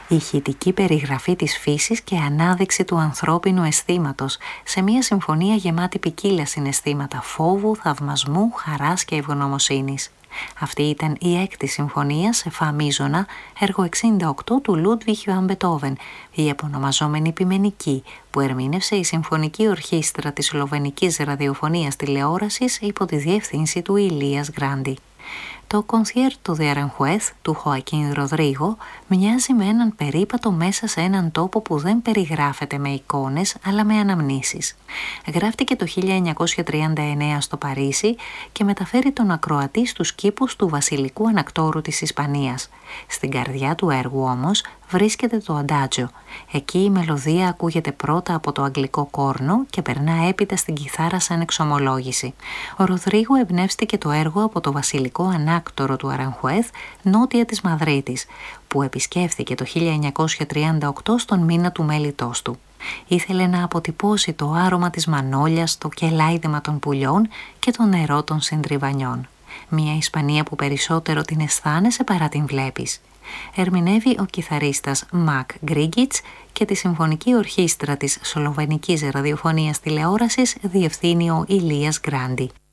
ηχητική περιγραφή της φύσης και ανάδειξη του ανθρώπινου αισθήματος σε μια συμφωνία γεμάτη ποικίλα συναισθήματα φόβου, θαυμασμού, χαράς και ευγνωμοσύνης. Αυτή ήταν η έκτη συμφωνία σε φα μείζωνα, έργο 68 του Λούντβιχ Ιωάνν Μπετόβεν, η επωνομαζόμενη ποιμενική, που ερμήνευσε η Συμφωνική Ορχήστρα της Σλοβενικής Ραδιοφωνίας Τηλεόρασης υπό τη διεύθυνση του Ηλίας Γκράντι. Το Concierto de Aranjuez του Χοακίν Ροδρίγο μοιάζει με έναν περίπατο μέσα σε έναν τόπο που δεν περιγράφεται με εικόνες αλλά με αναμνήσεις. Γράφτηκε το 1939 στο Παρίσι και μεταφέρει τον ακροατή στους κήπους του βασιλικού ανακτόρου της Ισπανίας. Στην καρδιά του έργου όμως βρίσκεται το αντάτζο. Εκεί η μελωδία ακούγεται πρώτα από το αγγλικό κόρνο και περνά έπειτα στην κιθάρα σαν εξομολόγηση. Ο Ροδρίγο εμπνεύστηκε το έργο από το βασιλικό ανάκτορο του Αρανχουέθ, νότια της Μαδρίτης, που επισκέφθηκε το 1938 στον μήνα του μέλιτός του. Ήθελε να αποτυπώσει το άρωμα της μανόλιας, το κελάιδεμα των πουλιών και το νερό των συντριβανιών. Μια Ισπανία που περισσότερο την αισθάνεσαι παρά την βλέπεις. Ερμηνεύει ο κιθαρίστας Μακ Γκρίγκιτς και τη Συμφωνική Ορχήστρα της Σλοβενικής Ραδιοφωνίας Τηλεόρασης διευθύνει ο Ηλίας Γκράντι.